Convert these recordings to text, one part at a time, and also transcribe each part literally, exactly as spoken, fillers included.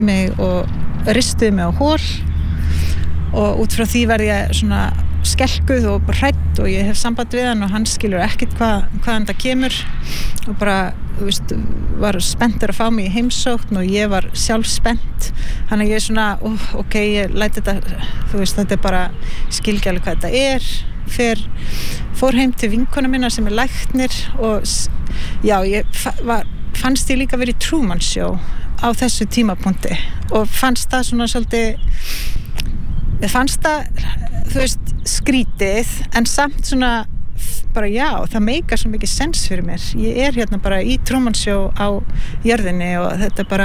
mig og ristuði mig á hól og út frá því verði ég svona skelkuð og bara hrædd og ég hef samband við hann og hann skilur ekkert hvað, hvaðan það kemur og bara, þú veist, var spenntur að fá mig í heimsókn og ég var sjálf spennt þannig að ég er svona, oh, ok, ég læt þetta, þú veist, þetta er bara skilgi alveg hvað þetta er fer, fór heim til vinkona minna sem er læknir og já, ég fa- var, fannst ég líka verið í Truman Show á þessu tímapunkti og fannst það svona svolítið ég fannst það, þú veist, skrítið en samt svona bara já, það meikar svo mikið sens fyrir mér ég er hérna bara í Truman Show á jörðinni og þetta bara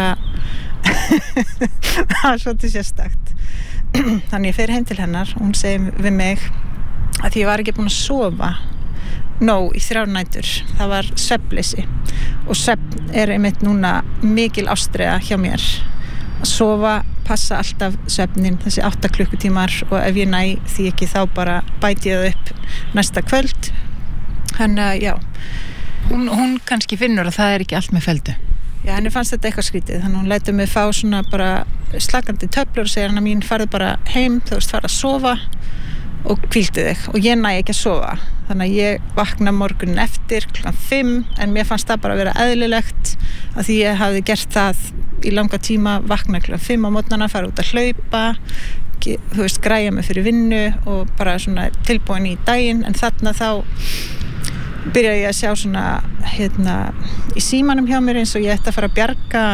það er svolítið sérstakt þannig ég fer heim til hennar og hún segir við mig að því ég var ekki búin að sofa nóg í þrjár nætur það var svefnleysi og svefn er einmitt núna mikil ástríða hjá mér að sofa, passa alltaf svefnin þessi átta klukkutímar og ef ég næ því ekki þá bara bæti ég það upp næsta kvöld hann, já hún, hún kannski finnur að það er ekki allt með feldu já, henni fannst þetta eitthvað skrítið þannig hún lætur mig fá svona bara slakandi töflur og segir hann að mín farið bara heim þú veist, fara að sofa og hvíldu þig og ég næ ekki að sofa þannig að ég vakna morgunin eftir klukkan fimm en mér fannst það bara að vera eðlilegt að því ég hafði gert það í langa tíma vakna klukkan fimm á morgnana fara út að hlaupa þú veist, græja mig fyrir vinnu og bara svona tilbúin í daginn en þarna þá byrjaði ég að sjá svona hérna í símanum hjá mér eins og ég ætti að fara að bjarga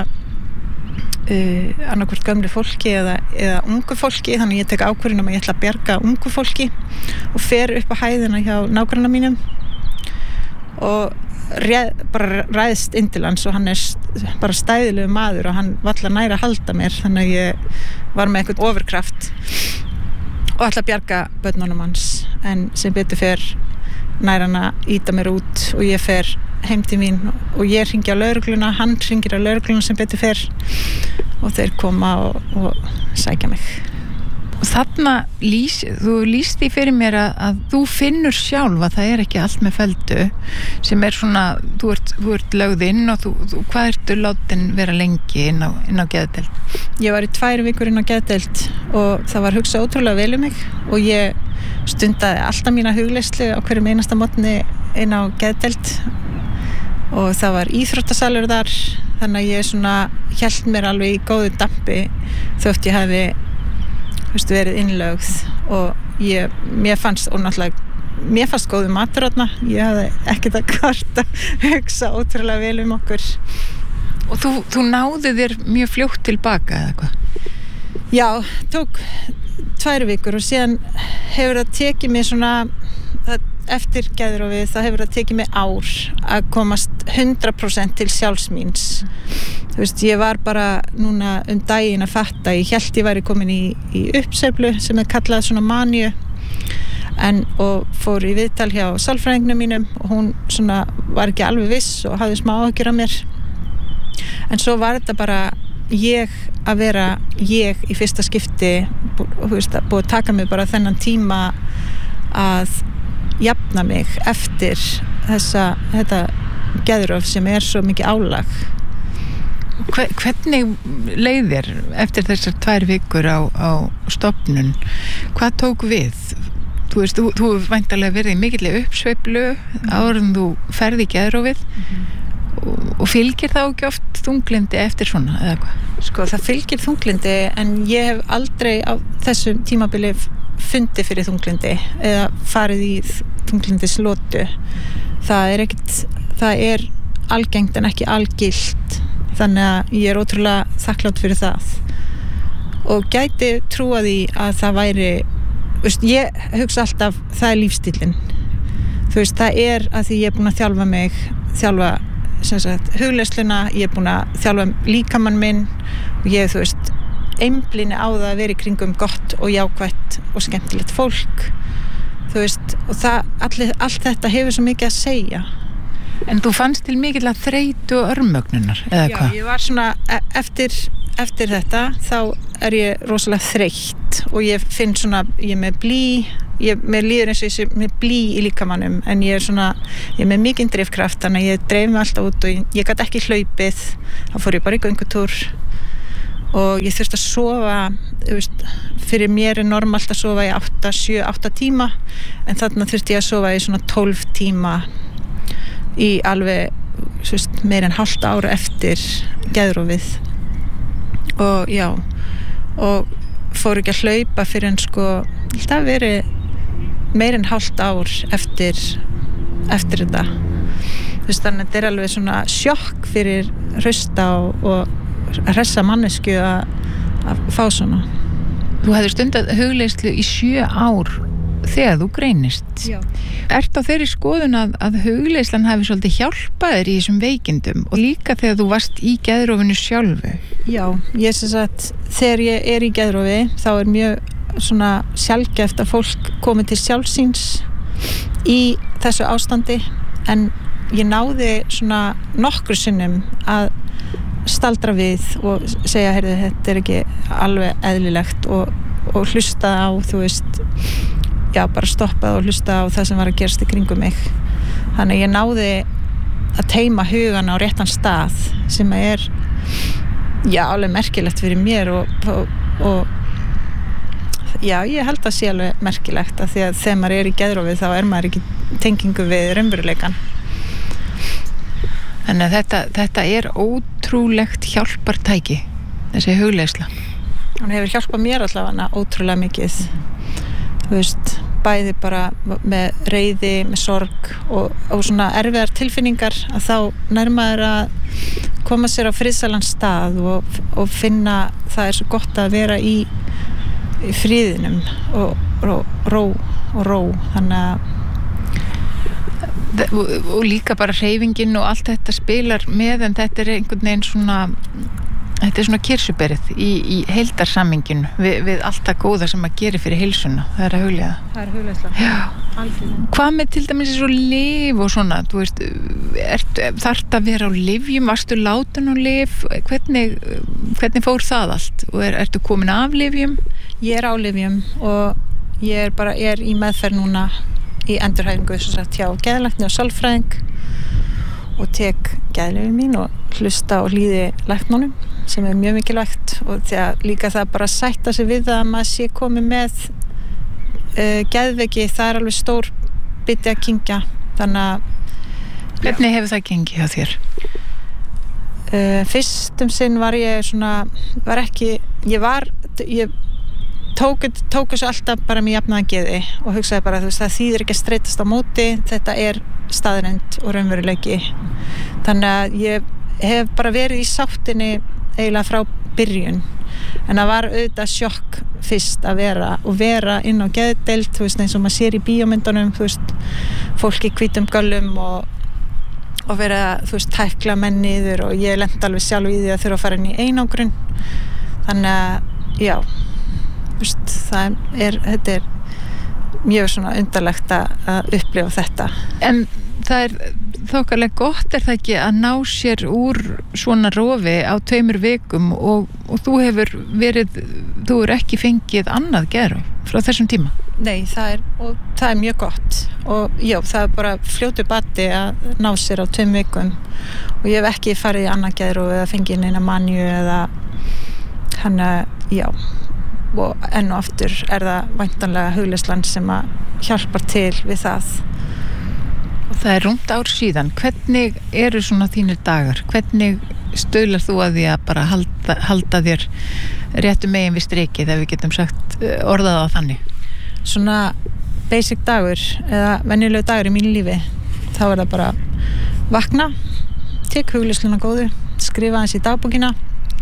Uh, annarkvort gömlu fólki eða, eða ungu fólki þannig ég tek ákvörðun um að ég ætla að bjarga ungu fólki og fer upp á hæðina hjá nágranna mínum og reð, bara ræðst inn til hans og hann er st- bara stæðilegu maður og hann valla nær að halda mér þannig að ég var með eitthvað ofurkraft og ætla að bjarga börnunum hans en sem betur fer nær hann að íta mér út og ég fer heim til mín og ég hringi á lögregluna hann hringir á lögregluna sem betur fer og þeir koma og, og sækja mig og þarna lýs, þú lýst því fyrir mér að, að þú finnur sjálf að það er ekki allt með feldu sem er svona, þú ert, þú ert lögð inn og þú, þú, hvað ertu látin vera lengi inn á, inn á geðdeild? Ég var í tvær vikur inn á geðdeild og það var hugsað ótrúlega vel um mig og ég stundaði alltaf mína hugleiðslu á hverjum einasta morgni inn á geðdeild og það var íþróttasalur þar þannig að ég svona hélt mér alveg í góðu dampi þótt ég hafi veist, verið innlögð og ég, mér fannst og náttúrulega mér fannst góðu matur þarna ég hafði ekkert að kvarta hugsa ótrúlega vel um okkur og þú, þú náði þér mjög fljótt tilbaka eða hvað? Já, tók tvær vikur og síðan hefur það tekið mig svona það eftir geðrofið það hefur það tekið mig ár að komast hundrað prósent til sjálfsmíns þú veist, ég var bara núna um daginn að fatta ég hélt ég væri komin í, í uppsveiflu sem er kallað svona maníu en og fór í viðtal hjá sálfræðingnum mínum og hún svona var ekki alveg viss og hafði smá áhyggjur af mér en svo var þetta bara ég að vera ég í fyrsta skipti þú veist, að búið að taka mig bara þennan tíma að jafna mig eftir þessa þetta geðrof sem er svo mikið álag Hvernig leið þér eftir þessar tvær vikur á, á stofnun? Hvað tók við? Þú veist, þú, þú væntanlega verið í mikilli uppsveiflu áður en þú ferði í geðrofið mm-hmm. og, og fylgir þá ekki oft þunglindi eftir svona, eða hvað? Sko, það fylgir þunglindi en ég hef aldrei á þessu tímabili fundið fyrir þunglindi eða farið í þunglindislotu. Það er ekkit, það er algengt en ekki algilt. Þannig að ég er ótrúlega þakklátt fyrir það og gæti trúa því að það væri veist, ég hugsa alltaf það er lífstíllinn þú veist, það er að því ég er búin að þjálfa mig þjálfa sem sagt, hugleiðsluna ég er búin að þjálfa líkamann minn og ég, þú veist, einblíni á það að vera í kringum gott og jákvætt og skemmtilegt fólk þú veist, og það, allir, allt þetta hefur svo mikið að segja. En þú fannst til mikill að þreytu og örmögnunar, eða hvað? Já, ég var svona, eftir, eftir þetta, þá er ég rosalega þreytt og ég finn svona, ég er með blý, ég, mér líður eins og ég sé með blý í líkamannum, en ég er svona, ég er með mikinn drifkraft, þannig að ég dreif mig alltaf út og ég, ég gat ekki hlaupið, þá fór ég bara í göngutúr og ég þurfti að sofa, þú veist, fyrir mér er normalt að sofa í átta, sjö, átta tíma, en þarna þurfti ég að sofa í svona tólf tíma í alveg, þú veist, meir en hálft ár eftir geðrofið. Og já, og fór ekki að hlaupa fyrir en sko, það veri meir en hálft ár eftir eftir þetta. Þú veist, þannig að þetta er alveg svona sjokk fyrir hrausta og, og hressa mannesku að, að fá svona. Þú hefði stundað hugleiðslu í sjö ár þegar þú greinist. Já. Ert á þeirri skoðun að, að hugleiðslan hafi svolítið hjálpað þér í þessum veikindum og líka þegar þú varst í geðrofinu sjálfu? Já, ég sem sagt, þegar ég er í geðrofi þá er mjög svona sjaldgæft að fólk komi til sjálfsíns í þessu ástandi, en ég náði svona nokkru sinnum að staldra við og segja, heyrðu, þetta er ekki alveg eðlilegt og, og hlusta á, þú veist, já, bara stoppa og hlusta á það sem var að gerast í kringum mig. Þannig ég náði að teima hugan á réttan stað sem er, já, alveg merkilegt fyrir mér og, og, og já, ég held að sé alveg merkilegt að því að þegar maður er í geðrofi þá er maður ekki tengingu við raunveruleikann. Þannig að þetta, þetta er ótrúlegt hjálpartæki, þessi hugleiðsla. Hún hefur hjálpað mér allavega ótrúlega mikið. Þú veist, bæði bara með reiði, með sorg og, og svona erfiðar tilfinningar, að þá nær maður að koma sér á friðsælan stað og, og finna það er svo gott að vera í, í friðinum og ró, ró og ró. Þannig að Og, og líka bara hreyfingin og allt þetta spilar með, en þetta er einhvern veginn svona þetta er svona kirsuberið í, í heildarsamminginu við, við allt það góða sem að gera fyrir heilsuna. Það er að hugleiða. Það er hugleiðsla. Algjörlega. Hvað með til dæmis svo lyf og svona, þú veist, ert, þarft að vera á lyfjum, varstu látin á lyf, hvernig, hvernig fór það allt? Og er, ertu komin af lyfjum? Ég er á lyfjum og ég er bara er í meðferð núna í endurhæfingu sem sagt hjá geðlækni og sálfræðing og tek geðlyfin mín og hlusta og hlýði læknunum sem er mjög mikilvægt, og þegar líka það bara að sætta sig við það að maður sé komið með uh, geðveiki, það er alveg stór biti að kyngja. Þannig að hvernig hefur það gengið hjá þér? Uh, fyrst um sinn var ég svona var ekki, ég var ég tók, tók þessu alltaf bara með jafnaðan geði og hugsaði bara, þú veist, það þýðir ekki að streitast á móti, þetta er staðreynd og raunveruleiki. Þannig að ég hef bara verið í sáttinni eiginlega frá byrjun, en það var auðvitað sjokk fyrst að vera og vera inn á geðdeild, þú veist, eins og maður sér í bíómyndunum, þú veist, fólk í hvítum göllum og, og vera, þú veist, tækla menn niður, og ég lenti alveg sjálf í því að þurfa að fara inn í einangrun. Þannig að, já, það er, þetta er mjög svona undarlegt að upplifa þetta. En það er þokkalega gott, er það ekki, að ná sér úr svona rofi á tveimur vikum og, og þú hefur verið, þú hefur ekki fengið annað geðrof frá þessum tíma? Nei, það er, og það er mjög gott og já, það er bara fljótu bati að ná sér á tveim vikum og ég hef ekki farið í annað geðrof eða fengið neina manju eða hann að, já, og enn og aftur er það væntanlega hugleiðslan sem að hjálpar til við það. Og það er rúmt ár síðan. Hvernig eru svona þínir dagar? Hvernig stöðlar þú að því að bara halda, halda þér réttu megin við strikið, ef við getum sagt orðað á þannig? Svona basic dagur eða venjulegu dagur í mínu lífi, þá er það bara vakna, tek hugleiðsluna góðu, skrifa aðeins í dagbókina,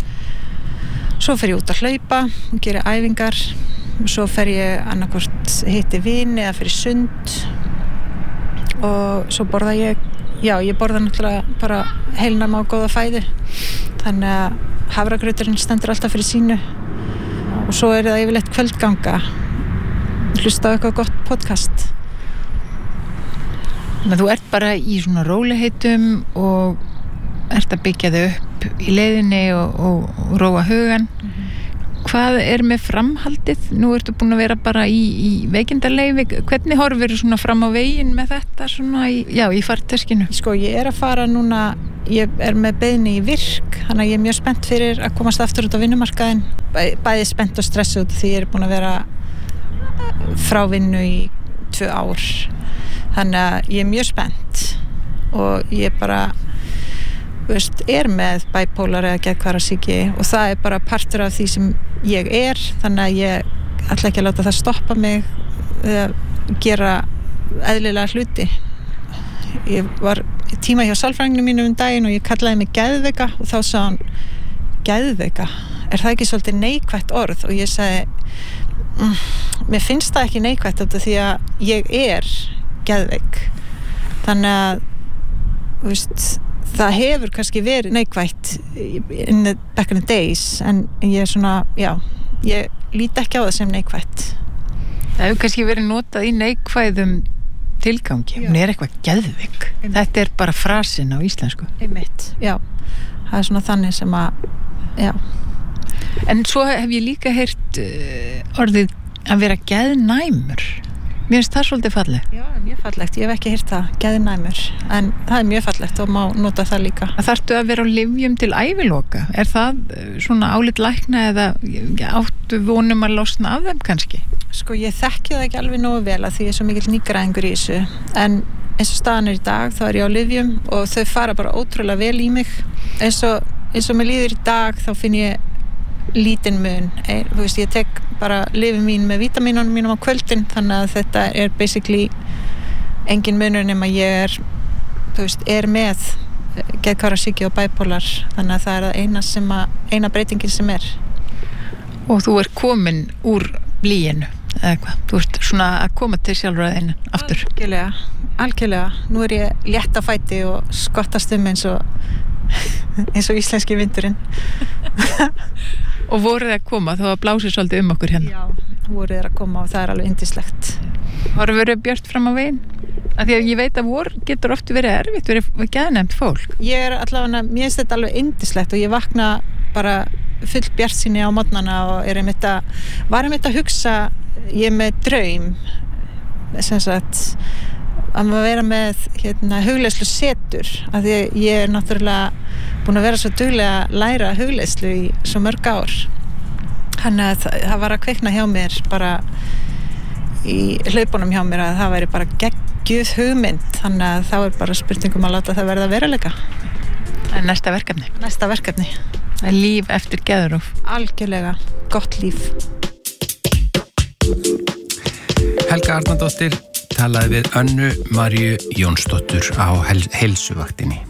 svo fer ég út að hlaupa og gera æfingar, og svo fer ég annarkvort hitti vini eða fyrir sund og svo borða ég, já, ég borða náttúrulega bara heilnæma og góða fæðu, þannig að hafragrauturinn stendur alltaf fyrir sínu og svo er það yfirleitt kvöldganga, hlusta á eitthvað gott podcast. Þannig að þú ert bara í svona róliheitum og ert að byggja þau upp í leiðinni og, og, og róa hugan. Mm-hmm. Hvað er með framhaldið? Nú ertu búin að vera bara í, í veikindarleyfi. Hvernig horfir þú svona fram á veginn með þetta svona í, já, í farteskinu? Sko, ég er að fara núna, ég er með beiðni í virk þannig að ég er mjög spennt fyrir að komast aftur út á vinnumarkaðinn, Bæ, bæði spennt og stressuð út því ég er búin að vera frá vinnu í tvö ár, þannig að ég er mjög spennt og ég bara veist, er með bipolar eða geðhvarfasýki og það er bara partur af því sem ég er, þannig að ég ætla ekki að láta það stoppa mig að gera eðlilega hluti. Ég var tíma hjá sálfræðingnum mínum um daginn og ég kallaði mig geðveika og þá sagði hann, geðveika, er það ekki svolítið neikvætt orð? Og ég sagði, mm, mér finnst það ekki neikvætt út af því að ég er geðveik. Þannig að, þú veist, það hefur kannski verið neikvætt in the back in the days, en ég er svona, já, ég líti ekki á það sem neikvætt. Það hefur kannski verið notað í neikvæðum tilgangi, hún er eitthvað geðveik. Einmitt. Þetta er bara frasin á íslensku. Einmitt, já. Það er svona þannig sem að, já. En svo hef ég líka heyrt uh, orðið að vera geðnæmur. Mér finnst það svolítið fallegt. Já, mjög fallegt. Ég hef ekki heyrt það, geðnæmur. En það er mjög fallegt og má nota það líka. Það þarftu að vera á lyfjum til æviloka. Er það svona álit lækna eða áttu vonum að losna af þeim kannski? Sko, ég þekki það ekki alveg nógu vel að því ég er svo mikill nýgræðingur í þessu. En eins og staðan er í dag, þá er ég á lyfjum og þau fara bara ótrúlega vel í mig. Eins og, eins og mér líður í dag, þá finn ég lítinn mun. Ein, þú veist, ég tek bara lyfin mín með vítamínunum mínum á kvöldin, þannig að þetta er basically engin munur nema ég er, þú veist, er með geðhvarfasýki og bipolar, þannig að það er það eina sem að, eina breytingin sem er. Og þú er komin úr blýinu, eða hvað? Þú ert svona að koma til sjálfræðinu aftur. Algjörlega, algjörlega. Nú er ég létt á fæti og skottast um eins og eins og íslenski vindurinn. Og voruð að koma, þá að blásið svolítið um okkur hérna. Já, voruð að koma og það er alveg yndislegt. Har verið björt fram á veginn? Af því að ég veit að vor getur oft verið erfitt, verið geðnæmt fólk. Ég er allavega, mér finnst þetta alveg yndislegt og ég vakna bara full bjartsýni á morgnana og er einmitt að, var einmitt að hugsa, ég er með draum, sem sagt, að vera með hérna, hugleiðslu setur, af því að ég er náttúrulega búin að vera svo duglega að læra hugleiðslu í svo mörg ár. Þannig að það, það var að kveikna hjá mér bara í hlaupunum hjá mér að það væri bara geggjuð hugmynd, þannig að þá er bara spurningum að láta það verða veruleika. Það er næsta verkefni. Næsta verkefni. Það er líf eftir geðrof. Algjörlega, gott líf. Helga Arnardóttir talaði við Önnu Maríu Jónsdóttur á heilsuvaktinni.